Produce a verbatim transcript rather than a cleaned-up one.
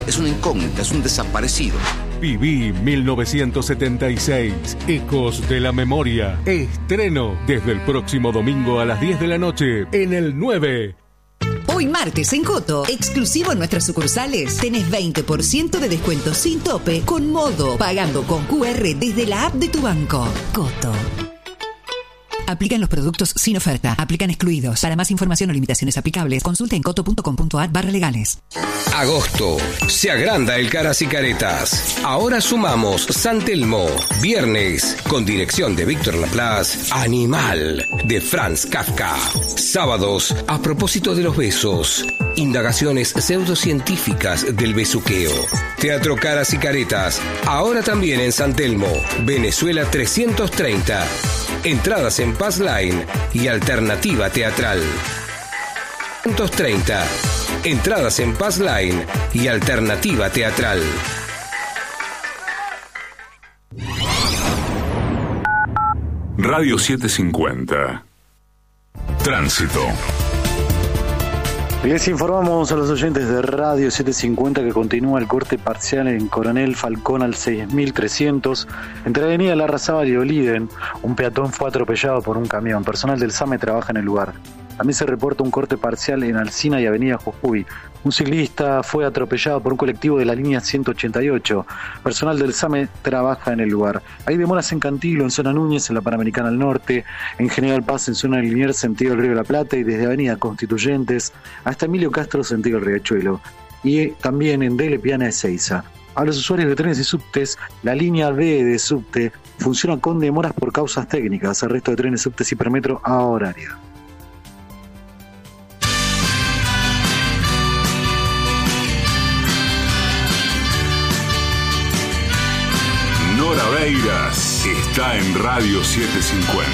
Es una incógnita, es un desaparecido. Viví mil novecientos setenta y seis, Ecos de la Memoria. Estreno desde el próximo domingo a las diez de la noche en el nueve. Hoy martes en Coto, exclusivo en nuestras sucursales, tenés veinte por ciento de descuento sin tope con Modo, pagando con Q R desde la app de tu banco. Coto. Aplican los productos sin oferta. Aplican excluidos. Para más información o limitaciones aplicables, consulte en coto punto com punto a r barra legales. Agosto. Se agranda el Caras y Caretas. Ahora sumamos San Telmo. Viernes. Con dirección de Víctor Laplace. Animal. De Franz Kafka. Sábados. A propósito de los besos. Indagaciones pseudocientíficas del besuqueo. Teatro Caras y Caretas. Ahora también en San Telmo. Venezuela trescientos treinta. Entradas en Passline y Alternativa Teatral. trescientos treinta. Entradas en Passline y Alternativa Teatral. Radio setecientos cincuenta. Tránsito. Les informamos a los oyentes de Radio setecientos cincuenta que continúa el corte parcial en Coronel Falcón al seis mil trescientos. Entre Avenida Larrazábal y Oliden, un peatón fue atropellado por un camión. Personal del SAME trabaja en el lugar. También se reporta un corte parcial en Alsina y Avenida Jujuy. Un ciclista fue atropellado por un colectivo de la línea ciento ochenta y ocho. Personal del SAME trabaja en el lugar. Hay demoras en Cantilo, en zona Núñez, en la Panamericana al norte, en General Paz, en zona Liniers, sentido del Río de la Plata, y desde Avenida Constituyentes hasta Emilio Castro, sentido del Riachuelo. Y también en Dele Piana de Seiza. A los usuarios de trenes y subtes, la línea B de subte funciona con demoras por causas técnicas. El resto de trenes, subtes y hipermetro a horario. Nora Beiras está en Radio setecientos cincuenta.